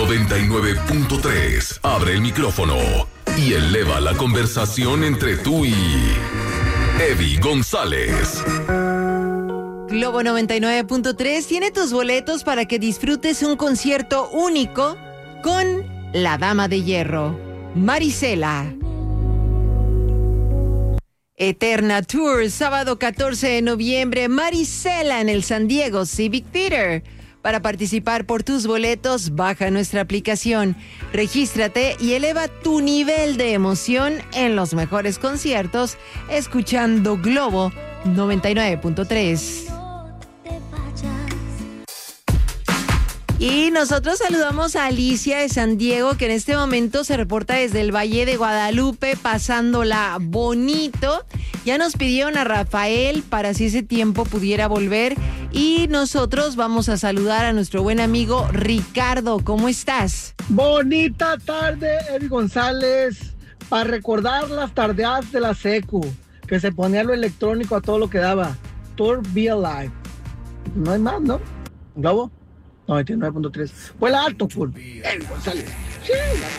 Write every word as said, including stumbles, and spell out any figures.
noventa y nueve punto tres. Abre el micrófono y eleva la conversación entre tú y Eddie González. Globo noventa y nueve punto tres tiene tus boletos para que disfrutes un concierto único con la Dama de Hierro, Marisela. Eterna Tour, sábado catorce de noviembre, Marisela en el San Diego Civic Theater. Para participar por tus boletos, baja nuestra aplicación, regístrate y eleva tu nivel de emoción en los mejores conciertos, escuchando Globo noventa y nueve punto tres. Y nosotros saludamos a Alicia de San Diego, que en este momento se reporta desde el Valle de Guadalupe, pasándola bonito. Ya nos pidieron a Rafael para si ese tiempo pudiera volver. Y nosotros vamos a saludar a nuestro buen amigo Ricardo. ¿Cómo estás? Bonita tarde, Eddie González, para recordar las tardeadas de la secu, que se ponía lo electrónico a todo lo que daba. Tour Be Alive. No hay más, ¿no? ¿Globo? noventa y nueve punto tres. Fue la alto, full. Eddie González. Sí.